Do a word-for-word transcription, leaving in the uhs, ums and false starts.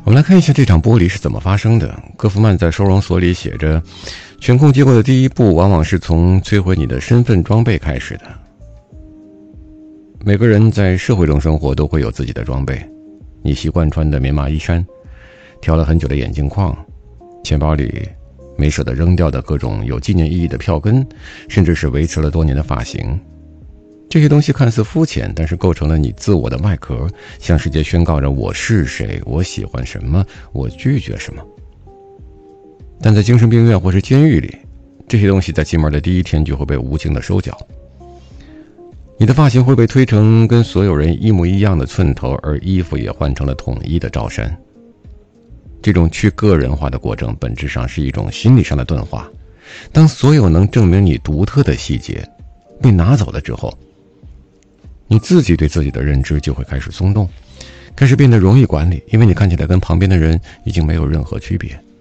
我们来看一下这场剥离是怎么发生的。戈夫曼在收容所里写着，权控机构的第一步往往是从摧毁你的身份装备开始的。每个人在社会中生活都会有自己的装备，你习惯穿的棉麻衣衫，挑了很久的眼镜框，钱包里没舍得扔掉的各种有纪念意义的票根，甚至是维持了多年的发型。这些东西看似肤浅，但是构成了你自我的外壳，向世界宣告着我是谁，我喜欢什么，我拒绝什么。但在精神病院或是监狱里，这些东西在进门的第一天就会被无情的收缴。你的发型会被推成跟所有人一模一样的寸头，而衣服也换成了统一的罩衫。这种去个人化的过程本质上是一种心理上的钝化。当所有能证明你独特的细节被拿走了之后，你自己对自己的认知就会开始松动，开始变得容易管理，因为你看起来跟旁边的人已经没有任何区别。